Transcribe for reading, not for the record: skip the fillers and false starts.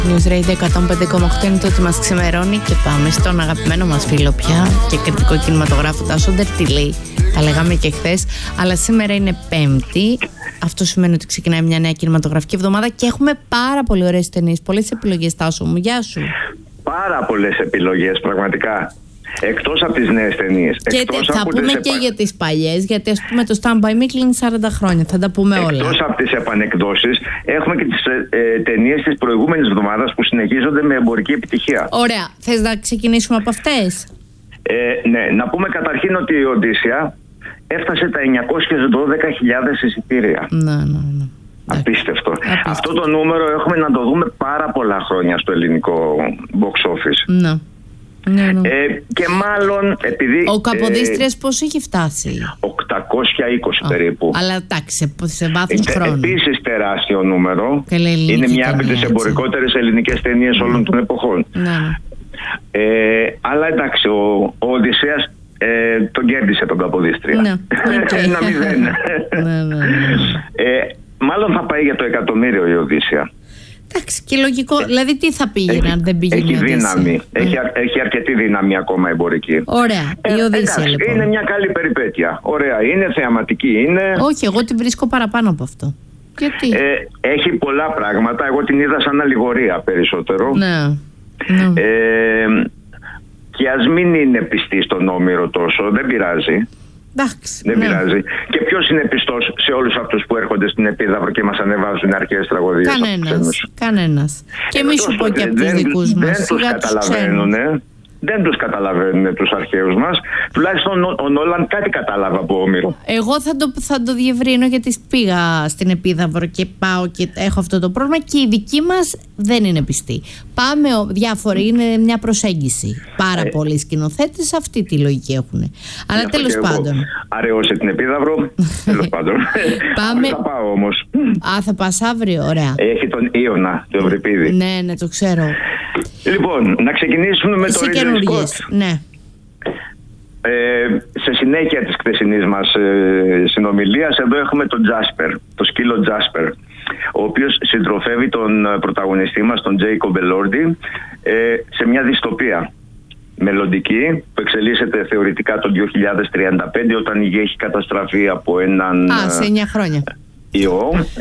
News Radio 105,8 είναι το ότι μας ξημερώνει και πάμε στον αγαπημένο μας φίλο πια και κριτικό κινηματογράφο Τάσο Ντερτιλή. Τα λέγαμε και χθες, αλλά σήμερα είναι Πέμπτη. Αυτό σημαίνει ότι ξεκινάει μια νέα κινηματογραφική εβδομάδα και έχουμε πάρα πολύ ωραίες ταινίες, πολλές επιλογές. Τάσο μου, γεια σου. Πάρα πολλές επιλογές, πραγματικά. Εκτός από τις νέες ταινίες. Και θα πούμε και για τις παλιές, γιατί ας πούμε το Stand By Me κλείνει 40 χρόνια. Θα τα πούμε όλα. Εκτός από τις επανεκδόσεις, έχουμε και τις ταινίες της προηγούμενης εβδομάδας που συνεχίζονται με εμπορική επιτυχία. Ωραία. Θες να ξεκινήσουμε από αυτές? Ναι, να πούμε καταρχήν ότι η Οδύσσεια έφτασε τα 912.000 εισιτήρια. Ναι. Απίστευτο. Αυτό το νούμερο έχουμε να το δούμε πάρα πολλά χρόνια στο ελληνικό box office. Ναι. Και μάλλον επειδή... Ο Καποδίστριας πώς έχει φτάσει? 820 περίπου. Αλλά εντάξει, σε βάθος χρόνου. Επίσης τεράστιο νούμερο. Είναι μια από τις εμπορικότερες ελληνικές ταινίες όλων των εποχών. Αλλά εντάξει, ο Οδυσσέας τον κέρδισε τον Καποδίστρια. 1-0. Μάλλον θα πάει για το 1.000.000 η Οδύσσεια. Εντάξει, και λογικό. Δηλαδή, τι θα πήγαινε αν δεν πήγαινε? Έχει δύναμη. Έχει αρκετή δύναμη ακόμα εμπορική. Ωραία. Η Οδύσσεια, λοιπόν. Είναι μια καλή περιπέτεια. Ωραία. Είναι θεαματική. Είναι... Όχι, εγώ την βρίσκω παραπάνω από αυτό. Γιατί? Έχει πολλά πράγματα. Εγώ την είδα σαν αλληγορία περισσότερο. Ναι. Και ας μην είναι πιστή στον Όμηρο τόσο, δεν πειράζει. Εντάξει, δεν πειράζει. Και ποιος είναι πιστός σε όλους αυτούς που έρχονται στην Επίδαυρο και μας ανεβάζουν αρχαίες τραγωδίες? Κανένας. Και μη σου πω και από τους δικούς μας. Δεν τους καταλαβαίνουν. Δεν τους καταλαβαίνουν τους αρχαίους μας. Τουλάχιστον ο Νόλαν κάτι κατάλαβα από Όμηρο. Εγώ θα το διευρύνω, γιατί πήγα στην Επίδαυρο και πάω και έχω αυτό το πρόβλημα, και οι δικοί μας δεν είναι πιστοί. Πάμε διάφοροι, είναι μια προσέγγιση. Πάρα πολλοί σκηνοθέτες αυτή τη λογική έχουν. Αλλά τέλος πάντων. Αραιώσε την Επίδαυρο. Τέλος πάντων. Θα πάω όμως. Θα πας αύριο, ωραία. Έχει τον Ιώνα, το Ευρυπίδη. Ναι, το ξέρω. Λοιπόν, να ξεκινήσουμε με το Ridley Scott. Ναι. Σε συνέχεια της χθεσινής μας συνομιλίας, εδώ έχουμε τον Τζάσπερ, το σκύλο Τζάσπερ, ο οποίος συντροφεύει τον πρωταγωνιστή μας, τον Τζέικομπ Ελόρντι, σε μια δυστοπία μελλοντική που εξελίσσεται θεωρητικά το 2035, όταν η γη έχει καταστραφεί από έναν... σε 9 χρόνια. ιό.